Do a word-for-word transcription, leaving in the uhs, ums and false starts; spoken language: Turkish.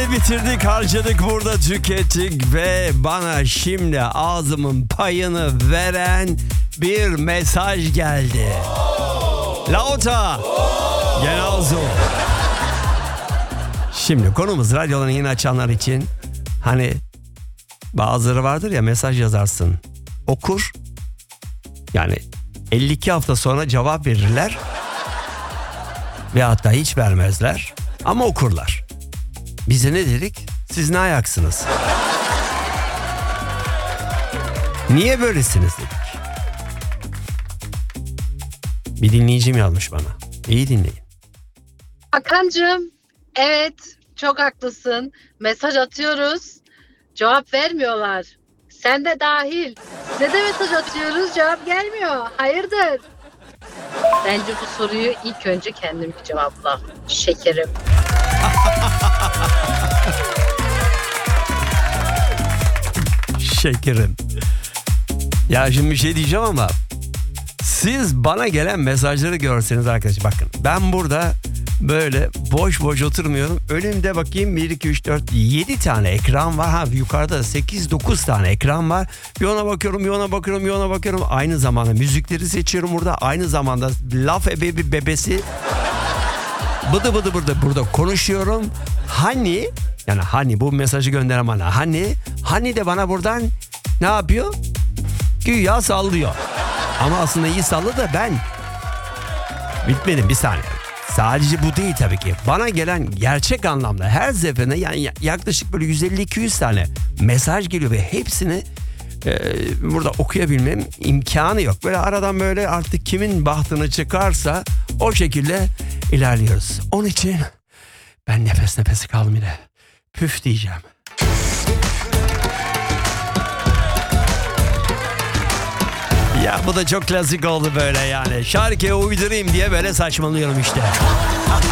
Yedi bitirdik, harcadık, burada tükettik ve bana şimdi ağzımın payını veren bir mesaj geldi. Lauta. Genauso. Şimdi konumuz radyolarını yeni açanlar için, hani bazıları vardır ya, mesaj yazarsın, okur, yani elli iki hafta sonra cevap verirler ve hatta hiç vermezler ama okurlar. Bize ne dedik? Siz ne ayaksınız? Niye böylesiniz dedik. Bir dinleyicim yazmış bana. İyi dinleyin. Hakan'cığım, evet çok haklısın. Mesaj atıyoruz, cevap vermiyorlar. Sen de dahil. Size de mesaj atıyoruz, cevap gelmiyor. Hayırdır? Bence bu soruyu ilk önce kendin bir cevapla. Şekerim. Şekerim. Ya şimdi bir şey diyeceğim ama siz bana gelen mesajları görseniz arkadaşlar, bakın ben burada böyle boş boş oturmuyorum. Önümde bakayım bir, iki, üç, dört, yedi tane ekran var. Ha, yukarıda sekiz dokuz tane ekran var. Bir ona bakıyorum, bir ona bakıyorum, bir ona bakıyorum. Aynı zamanda müzikleri seçiyorum burada. Aynı zamanda laf ebebi bebesi bıdı bıdı bıdı burada konuşuyorum. Hani, yani hani bu mesajı gönderen bana. Hani, hani de bana buradan ne yapıyor? Güya sallıyor. Ama aslında iyi salladı da ben. Bitmedim, bir saniye. Sadece bu değil tabii ki. Bana gelen gerçek anlamda her seferinde, yani yaklaşık böyle yüz elli iki yüz tane mesaj geliyor ve hepsini e, burada okuyabilmem imkanı yok. Böyle aradan böyle artık kimin bahtını çıkarsa o şekilde ilerliyoruz. Onun için ben nefes nefese kaldım yine. Püf diyeceğim. Ya bu da çok klasik oldu böyle yani. Şarkıya uydurayım diye böyle saçmalıyorum işte.